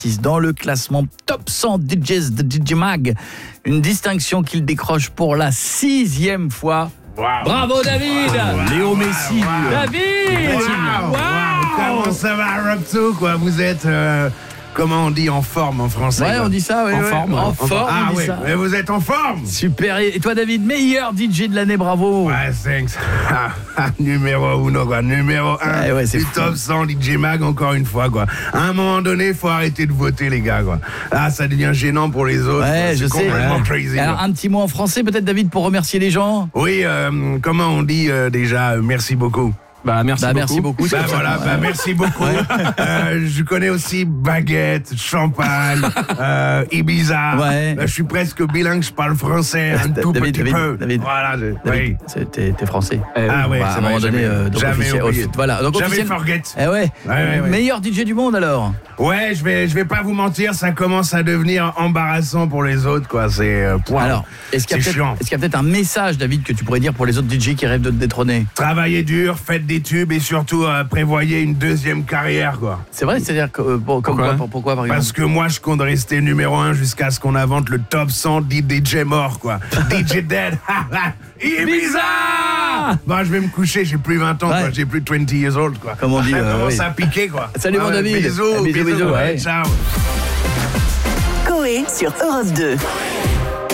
dans le classement Top 100 DJs de DJ Mag. Une distinction qu'il décroche pour la 6e fois. Wow. Bravo David. Léo Messi. David. Wow. Comment ça va, Robso, quoi? Vous êtes... comment on dit en forme en français? Ouais, on dit ça, oui. En forme. En forme, ah on dit ouais, ça. mais vous êtes en forme. Super. Et toi, David, meilleur DJ de l'année, bravo. Ouais, thanks. Numéro 1, quoi. Numéro 1 ouais, du top 100 DJ Mag, encore une fois, quoi. À un moment donné, faut arrêter de voter, les gars, quoi. Ah, ça devient gênant pour les autres. Ouais, je sais. Complètement crazy. Alors, quoi. un petit mot en français, peut-être, David, pour remercier les gens. Oui, comment on dit déjà merci beaucoup. Merci beaucoup. Bah voilà, merci beaucoup. Je connais aussi baguette, champagne, Ibiza. Ouais. Je suis presque bilingue, je parle français un tout petit peu. David, voilà, David, t'es français. Ah ouais, à un moment donné, donc jamais oublié. Voilà, donc Jamais forget. Ouais. Ouais. Meilleur DJ du monde alors. Ouais, je vais pas vous mentir, ça commence à devenir embarrassant pour les autres, quoi. C'est Alors, est-ce qu'il y a peut-être un message, David, que tu pourrais dire pour les autres DJ qui rêvent de te détrôner? Travaillez dur, faites des tubes et surtout prévoyez une deuxième carrière, quoi. C'est vrai, c'est-à-dire que pourquoi par exemple? Parce que moi je compte rester numéro 1 jusqu'à ce qu'on invente le top 100 DJ mort, quoi. DJ Dead. Ibiza. Bon, je vais me coucher, j'ai plus 20 ans, quoi. J'ai plus 20 years old, quoi. Comme on dit, ça commence à piquer, quoi. Salut mon David. Bisous. Bisous. Ouais, ciao. Coé sur Europe 2.